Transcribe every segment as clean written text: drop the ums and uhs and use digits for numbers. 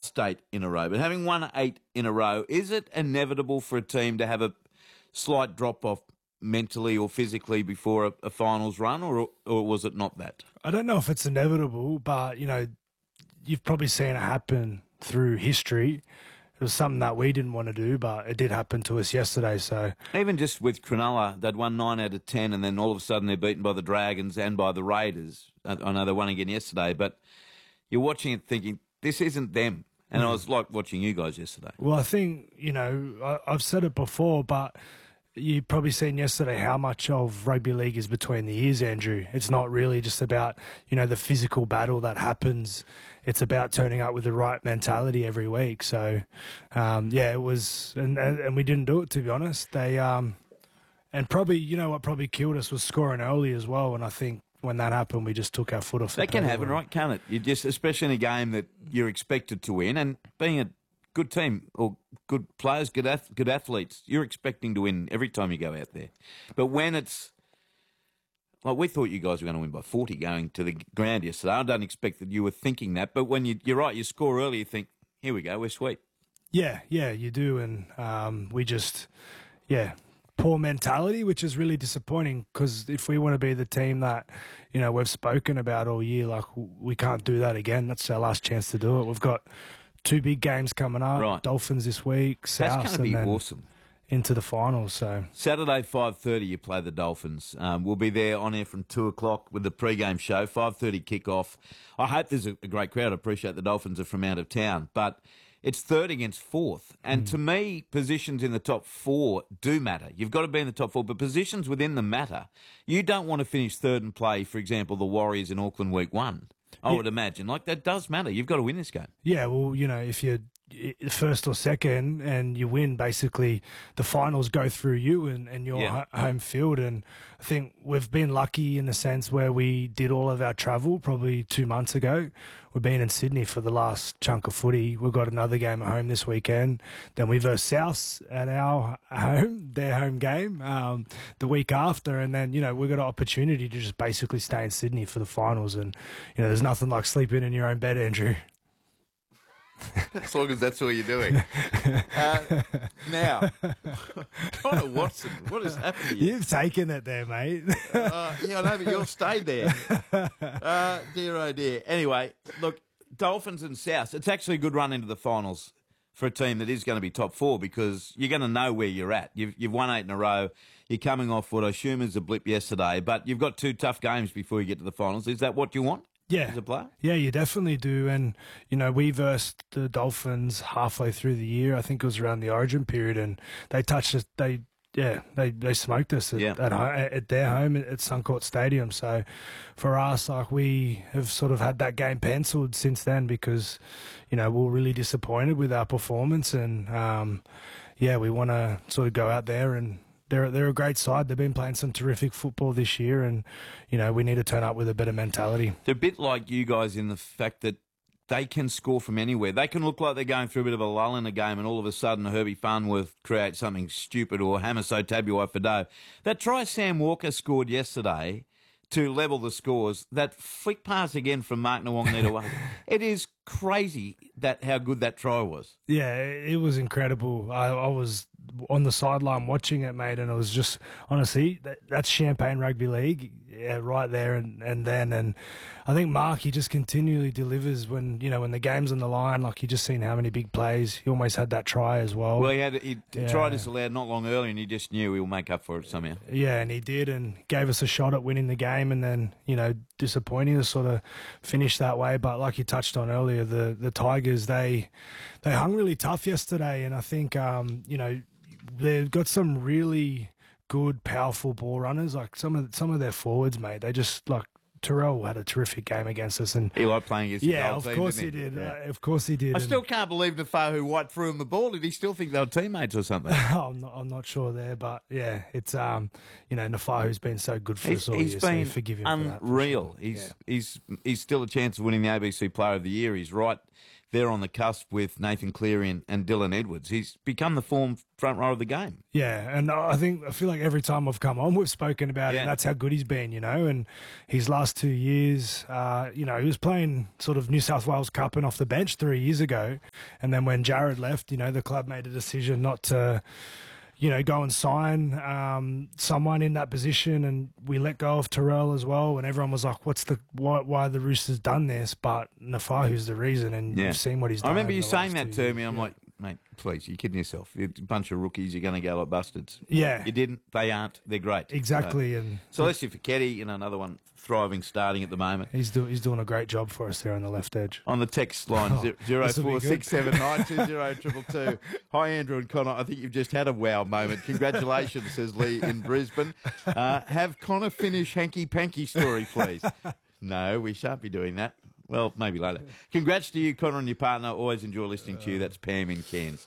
lost 8 in a row, but having won 8 in a row, is it inevitable for a team to have a slight drop-off mentally or physically before a finals run, or was it not that? I don't know if it's inevitable, but, you've probably seen it happen through history. It was something that we didn't want to do, but it did happen to us yesterday. So even just with Cronulla, they'd won 9 out of 10, and then all of a sudden they're beaten by the Dragons and by the Raiders. I know they won again yesterday, but you're watching it thinking, this isn't them. And I was like watching you guys yesterday. Well, I think, I've said it before, but you've probably seen yesterday how much of rugby league is between the ears, Andrew. It's not really just about, the physical battle that happens. It's about turning up with the right mentality every week. So, it was, and we didn't do it, to be honest. They, and probably, what probably killed us was scoring early as well. And I think when that happened, we just took our foot off the pedal. That can happen, right? Can't it? You just, especially in a game that you're expected to win, and being a good team or good players, good athletes, you're expecting to win every time you go out there. But when it's like, we thought you guys were going to win by 40 going to the ground yesterday. I don't expect that you were thinking that, but when you're right, you score early, you think, here we go, we're sweet. Yeah, you do, and we just, poor mentality, which is really disappointing, because if we want to be the team that, we've spoken about all year, like, we can't do that again. That's our last chance to do it. We've got 2 big games coming up, right. Dolphins this week, South, that's going to be awesome. Into the finals. So Saturday, 5:30, you play the Dolphins. We'll be there on air from 2 o'clock with the pre-game show, 5:30 kickoff. I hope there's a great crowd. I appreciate the Dolphins are from out of town, but it's 3rd against 4th. And to me, positions in the top 4 do matter. You've got to be in the top 4, but positions within them matter. You don't want to finish 3rd and play, for example, the Warriors in Auckland week 1. I would imagine. Like, that does matter. You've got to win this game. Yeah, well, if you're first or second and you win, basically the finals go through you and your home field. And I think we've been lucky in the sense where we did all of our travel probably 2 months ago. We've been in Sydney for the last chunk of footy. We've got another game at home this weekend. Then we verse South at our home, their home game, the week after. And then, we've got an opportunity to just basically stay in Sydney for the finals. And, there's nothing like sleeping in your own bed, Andrew. As long as that's all you're doing. Now, Connor Watson, what has happened to you? You've taken it there, mate. I know, but you've stayed there. Dear, oh dear. Anyway, look, Dolphins and South, it's actually a good run into the finals for a team that is going to be top 4, because you're going to know where you're at. You've won 8 in a row. You're coming off what I assume is a blip yesterday, but you've got 2 tough games before you get to the finals. Is that what you want? Yeah. As a player? Yeah, you definitely do. And, we versed the Dolphins halfway through the year. I think it was around the Origin period, and they touched us. They smoked us at their home at Suncorp Stadium. So for us, like, we have sort of had that game penciled since then, because, we're really disappointed with our performance. And, we want to sort of go out there, and they're a great side. They've been playing some terrific football this year, and, we need to turn up with a better mentality. They're a bit like you guys in the fact that they can score from anywhere. They can look like they're going through a bit of a lull in a game, and all of a sudden Herbie Farnworth creates something stupid, or Hamaso Tabuai-Fidow. That try Sam Walker scored yesterday to level the scores, that flick pass again from Mark Nawaqanita, it is crazy how good that try was. Yeah, it was incredible. I was on the sideline watching it, mate, and it was just, honestly, that's Champagne Rugby League, right there and then. And I think Mark, he just continually delivers when the game's on the line. Like, you just seen how many big plays. He almost had that try as well. Well, he tried disallowed not long earlier, and he just knew he'll make up for it somehow. Yeah, and he did, and gave us a shot at winning the game, and then, disappointing to sort of finish that way. But like you touched on earlier, the Tigers, they hung really tough yesterday, and I think, they've got some really good, powerful ball runners. Like some of their forwards, mate, they just, like, Terrell had a terrific game against us, and he liked playing against the of course he did. Of course he did. I still can't believe Nafahu White threw him the ball. Did he still think they were teammates or something? I'm not sure there, but yeah, it's Nafahu's been so good for us all year. He's been unreal. For sure. He's still a chance of winning the ABC Player of the Year. He's right there on the cusp with Nathan Cleary and Dylan Edwards. He's become the form front row of the game. Yeah, and I feel like every time I've come on, we've spoken about it, and that's how good he's been, and his last 2 years, he was playing sort of New South Wales Cup and off the bench 3 years ago, and then when Jared left, the club made a decision not to go and sign someone in that position, and we let go of Terrell as well. And everyone was like, why the Roosters done this? But Nafahu's the reason, and you've seen what he's done. I remember you saying that to me. I'm like, mate, please, you're kidding yourself. You're a bunch of rookies, you're going to go like bastards. Yeah. You didn't. They aren't. They're great. Exactly. So Celestia Fekete, another one thriving, starting at the moment. He's doing a great job for us there on the left edge. On the text line, 0467920222. Hi, Andrew and Connor. I think you've just had a wow moment. Congratulations, says Lee in Brisbane. Have Connor finish hanky-panky story, please. No, we shan't be doing that. Well, maybe later. Congrats to you, Connor, and your partner. Always enjoy listening to you. That's Pam in Cairns.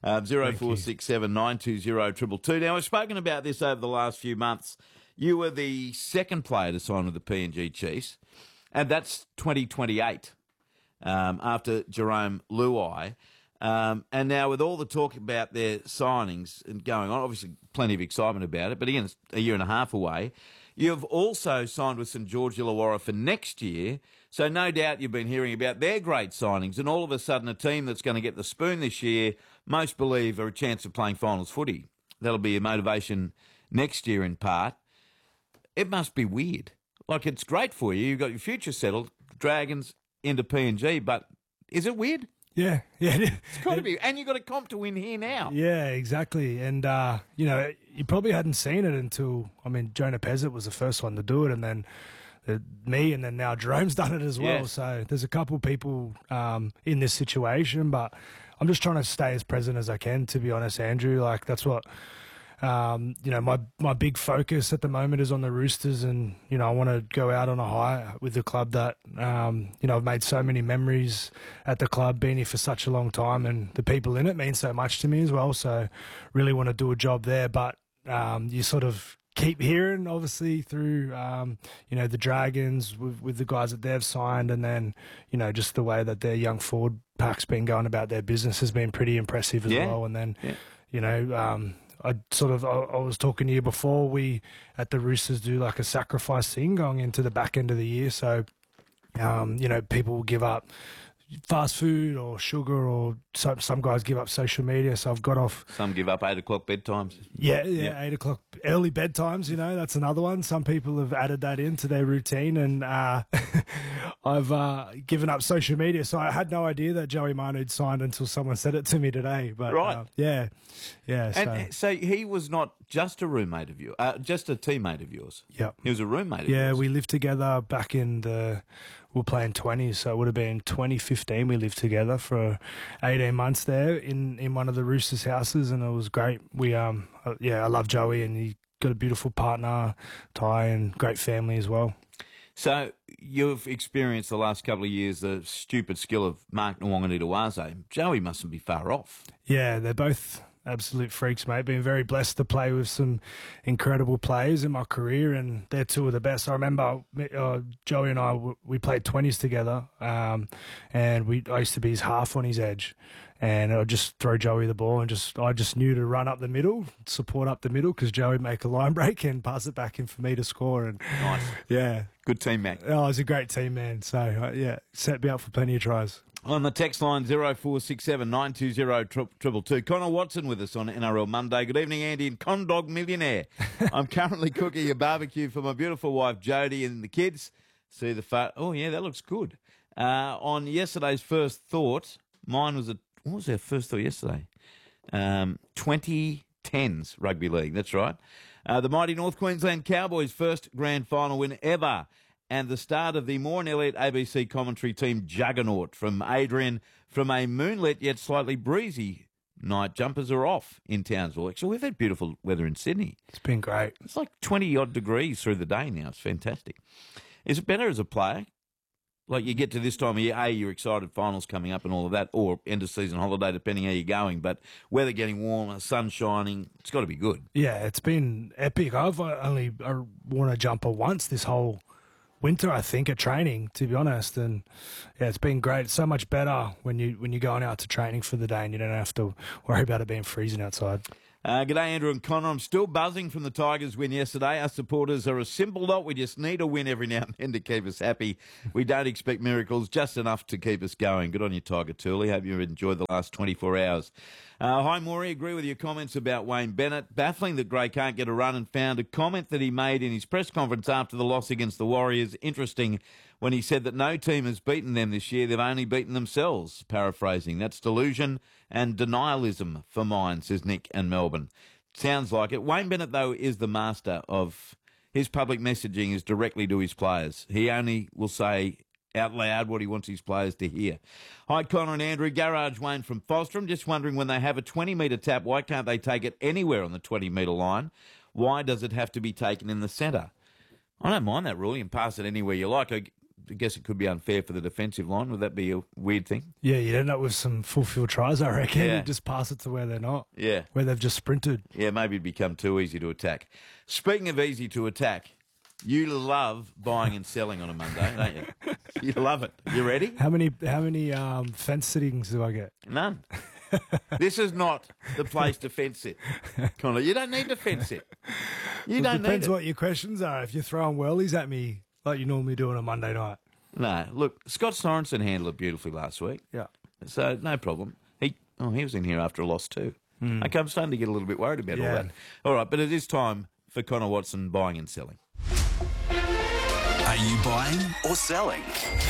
0467920222. Now, we've spoken about this over the last few months. You were the second player to sign with the PNG Chiefs, and that's 2028 after Jerome Luai. And now with all the talk about their signings and going on, obviously plenty of excitement about it, but again, it's a year and a half away. You've also signed with St George Illawarra for next year, so no doubt you've been hearing about their great signings, and all of a sudden a team that's going to get the spoon this year, most believe are a chance of playing finals footy. That'll be a motivation next year in part. It must be weird. Like, it's great for you. You've got your future settled, Dragons into PNG, but is it weird? Yeah. It's got to be. And you've got a comp to win here now. Yeah, exactly. And, you probably hadn't seen it until, Jonah Pezzett was the first one to do it, and then me, and then now Jerome's done it as well. Yes. So there's a couple of people in this situation, but I'm just trying to stay as present as I can, to be honest, Andrew. Like, that's what... my big focus at the moment is on the Roosters, and, I want to go out on a high with the club that, I've made so many memories at the club, been here for such a long time, and the people in it mean so much to me as well. So really want to do a job there, but you sort of keep hearing, obviously, through, the Dragons with the guys that they've signed, and then, just the way that their young forward pack's been going about their business has been pretty impressive as well. And then, I was talking to you before, we at the Roosters do like a sacrifice thing going into the back end of the year. So, people will give up fast food or sugar, or some guys give up social media. So I've got off. Some give up 8 o'clock bedtimes. Yeah. 8 o'clock early bedtimes, that's another one. Some people have added that into their routine, and I've given up social media. So I had no idea that Joey Manu'd signed until someone said it to me today. But right. Yeah. And so he was not just a roommate of yours, just a teammate of yours. Yep. He was a roommate of yours. Yeah, we lived together back in we were playing 20s, so it would have been 2015. We lived together for 18 months there in one of the Roosters' houses, and it was great. We I love Joey, and he got a beautiful partner, Ty, and great family as well. So you've experienced the last couple of years the stupid skill of Mark Nwanga'nitawase. Joey mustn't be far off. Yeah, they're both absolute freaks, mate. Been very blessed to play with some incredible players in my career, and they're two of the best. I remember Joey and I, we played 20s together, and I used to be his half on his edge, and I'd just throw Joey the ball, and I just knew to run up the middle, support up the middle, because Joey would make a line break and pass it back in for me to score. And nice. Yeah. Good team, man. Oh, he's a great team, man. So, set me up for plenty of tries. On the text line, 0467 920 222. Connor Watson with us on NRL Monday. Good evening, Andy and Condog Millionaire. I'm currently cooking a barbecue for my beautiful wife, Jodie, and the kids. See the oh, yeah, that looks good. On yesterday's first thought, mine was what was our first thought yesterday? 2010s rugby league, that's right. The mighty North Queensland Cowboys' first grand final win ever, and the start of the Moore and Elliott ABC commentary team juggernaut from Adrian from a moonlit yet slightly breezy night. Jumpers are off in Townsville. Actually, we've had beautiful weather in Sydney. It's been great. It's like 20-odd degrees through the day now. It's fantastic. Is it better as a player? Like, you get to this time of year, you're excited, finals coming up and all of that, or end-of-season holiday, depending how you're going, but weather getting warmer, sun shining, it's got to be good. Yeah, it's been epic. I've only worn a jumper once this whole winter, I think, at training, to be honest. And yeah, it's been great. It's so much better when you're going out to training for the day and you don't have to worry about it being freezing outside. G'day, Andrew and Connor. I'm still buzzing from the Tigers win yesterday. Our supporters are a simple lot. We just need a win every now and then to keep us happy. We don't expect miracles, just enough to keep us going. Good on you, Tiger Tooley. Hope you've enjoyed the last 24 hours. Hi, Maury. Agree with your comments about Wayne Bennett. Baffling that Gray can't get a run, and found a comment that he made in his press conference after the loss against the Warriors interesting when he said that no team has beaten them this year. They've only beaten themselves. Paraphrasing. That's delusion and denialism for mine, says Nick and Melbourne. Sounds like it. Wayne Bennett, though, is the master of his public messaging is directly to his players. He only will say out loud what he wants his players to hear. Hi, Connor and Andrew. Garage Wayne from Fostrom. Just wondering, when they have a 20-metre tap, why can't they take it anywhere on the 20-metre line? Why does it have to be taken in the centre? I don't mind that rule. You can pass it anywhere you like. I guess it could be unfair for the defensive line. Would that be a weird thing? Yeah, you'd end up with some full field tries, I reckon. Yeah. You just pass it to where they're not. Yeah. Where they've just sprinted. Yeah, maybe it'd become too easy to attack. Speaking of easy to attack, you love buying and selling on a Monday, don't you? You love it. You ready? How many fence sittings do I get? None. This is not the place to fence it, Connor. You don't need to fence it. You don't need it. Depends what your questions are. If you're throwing whirlies at me like you normally do on a Monday night. No, look, Scott Sorensen handled it beautifully last week. Yeah. So, no problem. He was in here after a loss too. Okay, I'm starting to get a little bit worried about all that. All right, but it is time for Connor Watson buying and selling. Are you buying or selling?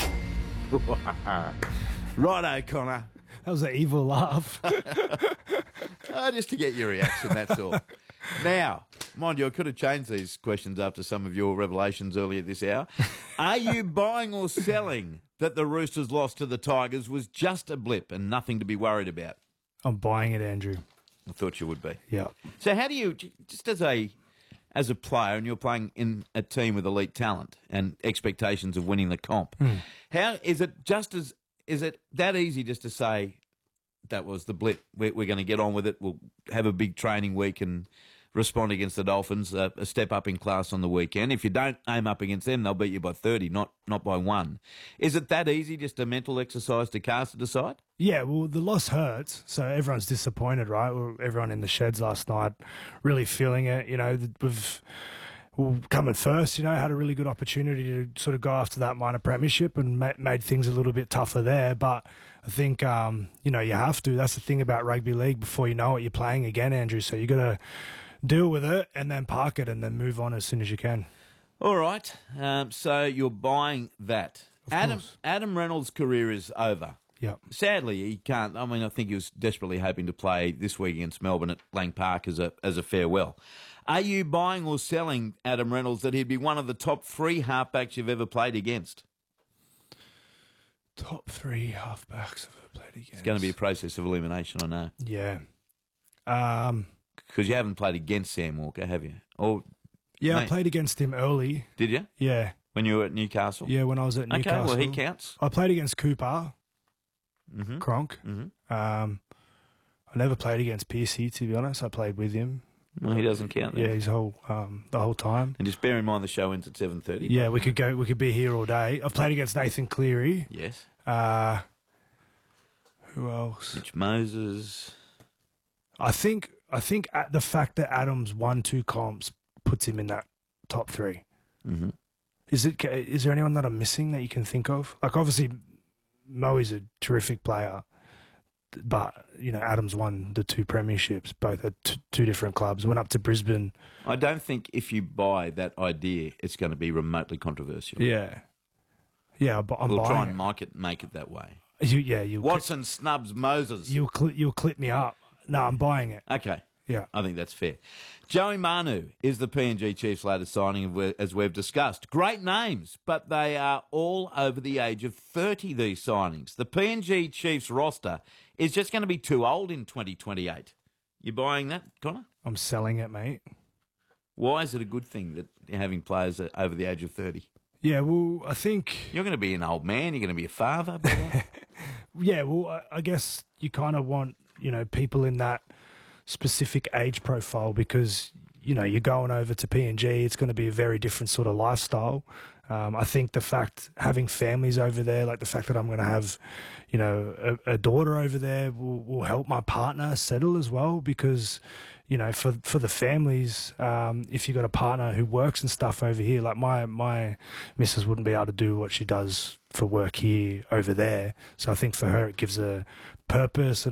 Righto, Connor. That was an evil laugh. Just to get your reaction, that's all. Now, mind you, I could have changed these questions after some of your revelations earlier this hour. Are you buying or selling that the Roosters' loss to the Tigers was just a blip and nothing to be worried about? I'm buying it, Andrew. I thought you would be. Yeah. So how do you, just as a player, and you're playing in a team with elite talent and expectations of winning the comp, how is it that easy just to say that was the blip? We're going to get on with it. We'll have a big training week and respond against the Dolphins, a step up in class on the weekend. If you don't aim up against them, they'll beat you by 30, not by 1. Is it that easy, just a mental exercise to cast it aside? Yeah, well, the loss hurts, so everyone's disappointed, right? Everyone in the sheds last night really feeling it. You know, we've coming first, you know, had a really good opportunity to sort of go after that minor premiership and made things a little bit tougher there. But I think, you know, you have to. That's the thing about rugby league. Before you know it, you're playing again, Andrew. So you got to deal with it and then park it and then move on as soon as you can. All right. So you're buying that. Adam Reynolds' career is over. Yeah. Sadly, he can't. I mean, I think he was desperately hoping to play this week against Melbourne at Lang Park as a farewell. Are you buying or selling Adam Reynolds that he'd be one of the top 3 halfbacks you've ever played against? Top 3 halfbacks I've ever played against. It's going to be a process of elimination, I know. Yeah. Because you haven't played against Sam Walker, have you? Or yeah, I played against him early. Did you? Yeah. When you were at Newcastle? Yeah, when I was at Newcastle. Okay, well, he counts. I played against Cooper, Cronk. I never played against Piercy, to be honest. I played with him. Well, he doesn't count then. Yeah, the whole time. And just bear in mind the show ends at 7:30. Yeah, we could be here all day. I've played against Nathan Cleary. Yes. Who else? Mitch Moses. I think the fact that Adams won 2 comps puts him in that top 3. Mm-hmm. Is there anyone that I'm missing that you can think of? Like, obviously, Mo is a terrific player, but, you know, Adams won the 2 premierships, both at 2 different clubs, went up to Brisbane. I don't think if you buy that idea, it's going to be remotely controversial. Yeah. Yeah, but I'm we'll buying try and it. make it that way. Watson snubs Moses. You'll clip me up. No, I'm buying it. Okay. Yeah. I think that's fair. Joey Manu is the PNG Chiefs' latest signing, as we've discussed. Great names, but they are all over the age of 30, these signings. The PNG Chiefs roster is just going to be too old in 2028. You buying that, Connor? I'm selling it, mate. Why is it a good thing that you're having players over the age of 30? Yeah, well, I think... You're going to be an old man. You're going to be a father. Yeah, well, I guess you kind of want, you know, people in that specific age profile because you're going over to PNG, it's going to be a very different sort of lifestyle. I think having families over there, like the fact that I'm going to have, a daughter over there will help my partner settle as well, because, for the families, if you've got a partner who works and stuff over here, like my missus wouldn't be able to do what she does for work here over there. So I think for her it gives a purpose.